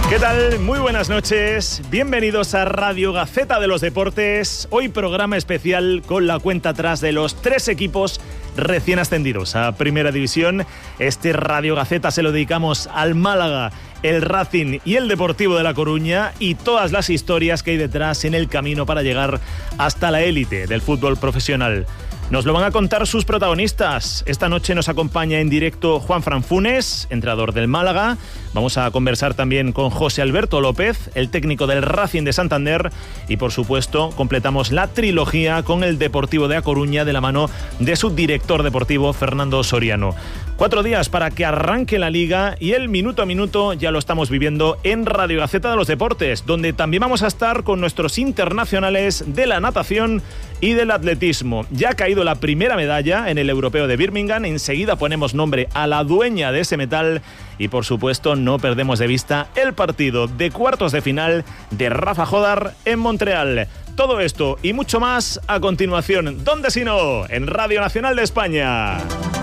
¿Qué tal? Muy buenas noches. Bienvenidos a Radio Gaceta de los Deportes. Hoy programa especial con la cuenta atrás de los 3 equipos recién ascendidos a Primera División. Este Radio Gaceta se lo dedicamos al Málaga, el Racing y el Deportivo de La Coruña y todas las historias que hay detrás en el camino para llegar hasta la élite del fútbol profesional. Nos lo van a contar sus protagonistas. Esta noche nos acompaña en directo Juanfran Funes, entrenador del Málaga. Vamos a conversar también con José Alberto López, el técnico del Racing de Santander. Y por supuesto, completamos la trilogía con el Deportivo de A Coruña de la mano de su director deportivo, Fernando Soriano. 4 días para que arranque la Liga y el minuto a minuto ya lo estamos viviendo en Radio Gaceta de los Deportes, donde también vamos a estar con nuestros internacionales de la natación y del atletismo. Ya ha caído la primera medalla en el Europeo de Birmingham. Enseguida ponemos nombre a la dueña de ese metal y por supuesto no perdemos de vista el partido de cuartos de final de Rafa Jodar en Montreal. Todo esto y mucho más a continuación. ¿Dónde si no? En Radio Nacional de España.